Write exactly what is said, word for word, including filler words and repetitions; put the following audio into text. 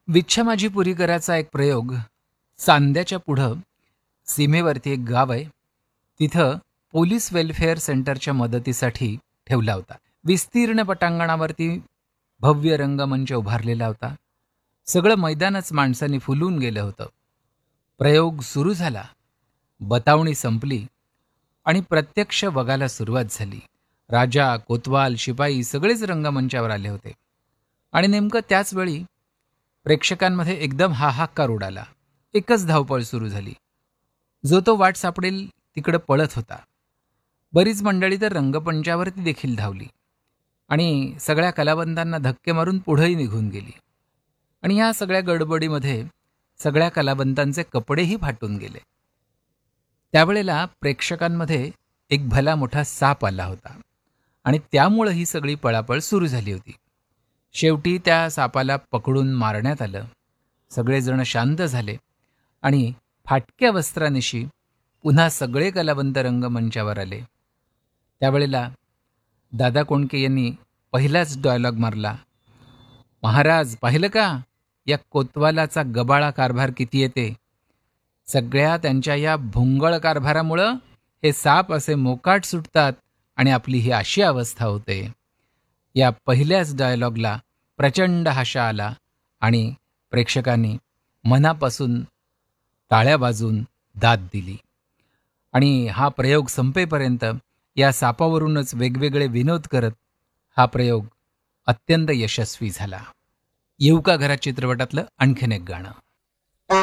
विच्छा माझी पुरी करायचा एक प्रयोग चांद्याच्या पुढं सीमेवरती एक गाव आहे तिथं पोलीस वेलफेअर सेंटरच्या मदतीसाठी ठेवला होता. विस्तीर्ण पटांगणावरती भव्य रंगमंच उभारलेला होता. सगळं मैदानच माणसांनी फुलून गेलं होतं. प्रयोग सुरू झाला, बतावणी संपली आणि प्रत्यक्ष वगाला सुरुवात झाली. राजा, कोतवाल, शिपाई सगळेच रंगमंचावर आले होते आणि नेमकं त्याच वेळी प्रेक्षकांमध्ये एकदम हाहाकार उडाला. एकच धावपळ सुरू झाली. जो तो वाट सापडेल तिकडं पळत होता. बरीच मंडळी तर रंगमंचावरती देखील धावली आणि सगळ्या कलावंतांना धक्के मारून पुढेही निघून गेली. आणि ह्या सगळ्या गडबडीमध्ये सगळ्या कलावंतांचे कपडेही फाटून गेले. त्यावेळेला प्रेक्षकांमध्ये एक भला मोठा साप आला होता आणि त्यामुळं ही सगळी पळापळ सुरू झाली होती. शेवटी त्या सापाला पकडून मारण्यात आलं. सगळेजण शांत झाले आणि फाटक्या वस्त्रानिशी पुन्हा सगळे कलावंत रंगमंचावर आले. त्यावेळेला दादा कोंडके यांनी पहिलाच डायलॉग मारला, महाराज पाहिलं का, या कोतवालाचा गबाळा कारभार किती येते. सगळ्या त्यांच्या या भोंगळ कारभारामुळं हे साप असे मोकाट सुटतात आणि आपली ही अशी अवस्था होते. या पहिल्याच डायलॉगला प्रचंड हाशा आला आणि प्रेक्षकांनी मनापासून टाळ्या वाजून दाद दिली. आणि हा प्रयोग संपेपर्यंत या सापावरूनच वेगवेगळे विनोद करत हा प्रयोग अत्यंत यशस्वी झाला. येऊ का घरात चित्रपटातलं आणखीन एक गाणं.